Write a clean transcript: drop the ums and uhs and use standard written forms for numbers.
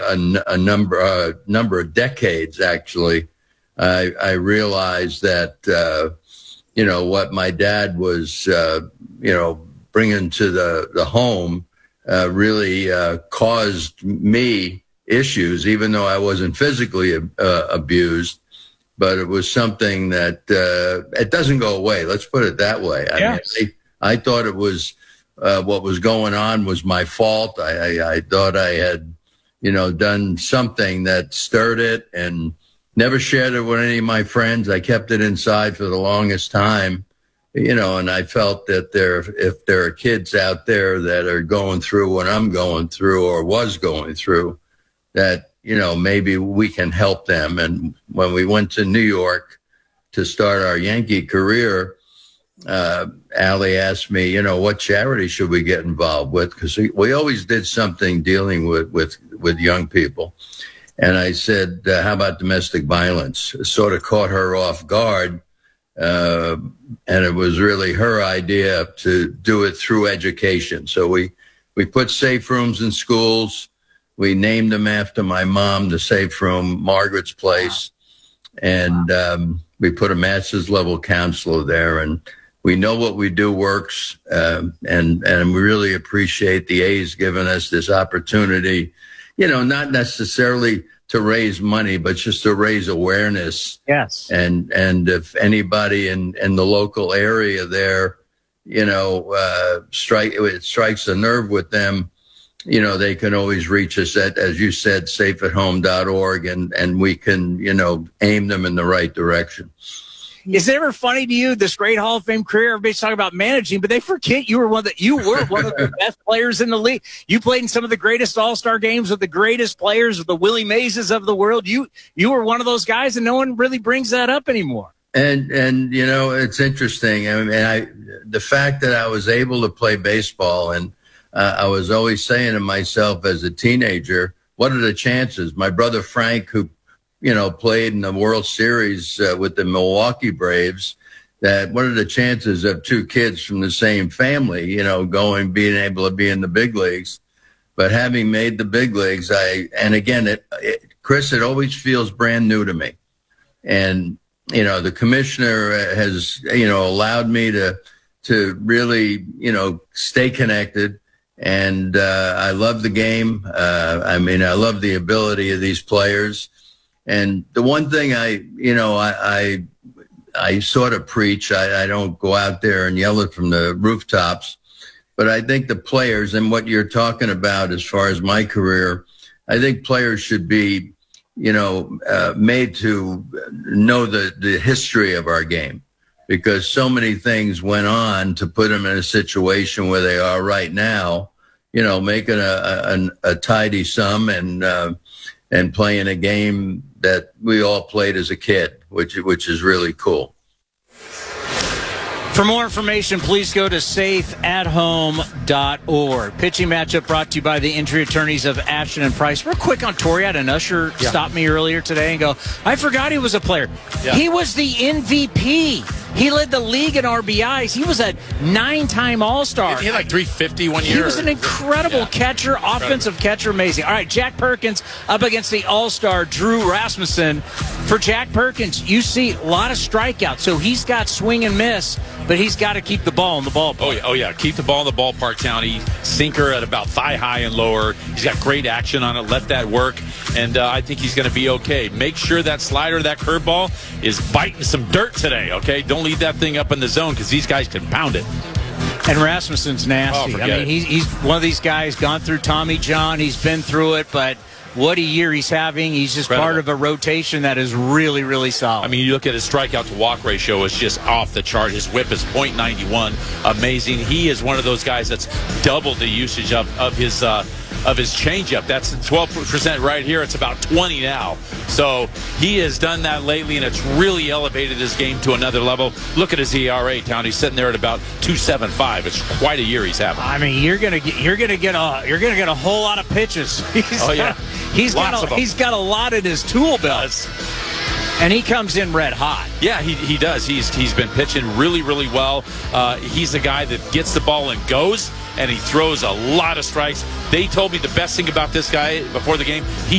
a number of decades, actually, I realized that, what my dad was, bringing to the home really caused me issues, even though I wasn't physically abused. But it was something that it doesn't go away. Let's put it that way. I thought it was what was going on was my fault. I thought I had, done something that stirred it, and never shared it with any of my friends. I kept it inside for the longest time, and I felt that if there are kids out there that are going through what I'm going through or was going through, that, maybe we can help them. And when we went to New York to start our Yankee career, Allie asked me, what charity should we get involved with? Because we always did something dealing with young people. And I said, how about domestic violence? It sort of caught her off guard. And it was really her idea to do it through education. So we put safe rooms in schools. We named them after my mom, the safe room, Margaret's Place. And we put a master's level counselor there. And we know what we do works. And we really appreciate the A's giving us this opportunity, not necessarily to raise money, but just to raise awareness. Yes. And if anybody in the local area there, it strikes a nerve with them, they can always reach us at, as you said, safeathome.org, and we can, aim them in the right direction. Is it ever funny to you, this great Hall of Fame career? Everybody's talking about managing, but they forget you were one of the best players in the league. You played in some of the greatest All-Star games with the greatest players, with the Willie Mazes of the world. You were one of those guys, and no one really brings that up anymore. And it's interesting. I mean, the fact that I was able to play baseball, and I was always saying to myself as a teenager, what are the chances? My brother Frank, who played in the World Series with the Milwaukee Braves, that what are the chances of two kids from the same family, being able to be in the big leagues? But having made the big leagues, Chris, it always feels brand new to me. And, the commissioner has, allowed me to really, stay connected. And I love the game. I love the ability of these players. And the one thing I sort of preach, I don't go out there and yell it from the rooftops, but I think the players and what you're talking about as far as my career, I think players should be, made to know the history of our game, because so many things went on to put them in a situation where they are right now, making a tidy sum and playing a game that we all played as a kid, which is really cool. For more information, please go to safeathome.org. Pitching matchup brought to you by the injury attorneys of Ashton and Price. Real quick on Torrey, I had an usher stop me earlier today and go, I forgot he was a player. Yeah. He was the MVP. He led the league in RBIs. He was a 9-time All-Star. He had like 350 one year. He was an incredible catcher, offensive catcher, amazing. All right, Jack Perkins up against the All-Star Drew Rasmussen. For Jack Perkins, you see a lot of strikeouts, so he's got swing and miss, but he's got to keep the ball in the ballpark. Oh, yeah. Keep the ball in the ballpark, Townie. Sinker at about thigh high and lower. He's got great action on it. Let that work, and I think he's going to be okay. Make sure that slider, that curveball, is biting some dirt today, okay? Don't leave that thing up in the zone, because these guys can pound it. And Rasmussen's nasty. He's one of these guys, gone through Tommy John. He's been through it, but what a year he's having. He's just part of a rotation that is really, really solid. I mean, you look at his strikeout to walk ratio, it's just off the chart. His whip is .91. Amazing. He is one of those guys that's doubled the usage of his changeup. That's 12% right here. It's about 20 now. So he has done that lately, and it's really elevated his game to another level. Look at his ERA, Town. He's sitting there at about 2.75. It's quite a year he's having. I mean, you're gonna get a whole lot of pitches. He's got a lot in his tool belt. And he comes in red hot. Yeah, he does. He's been pitching really, really well. He's a guy that gets the ball and goes, and he throws a lot of strikes. They told me the best thing about this guy before the game, he